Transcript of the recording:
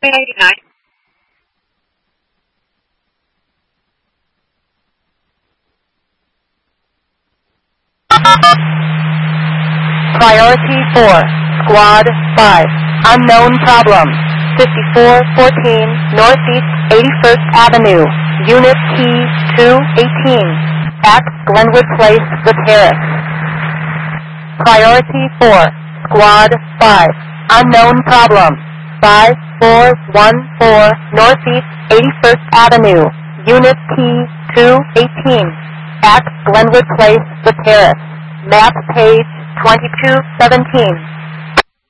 389. Priority 4, Squad 5, unknown problem, 5414 Northeast 81st Avenue, Unit Key 218, at Glenwood Place, The Terrace. Priority 4, Squad 5, unknown problem, 5414 Northeast 81st Avenue, Unit Key 218, at Glenwood Place, The Terrace. Map page 2217.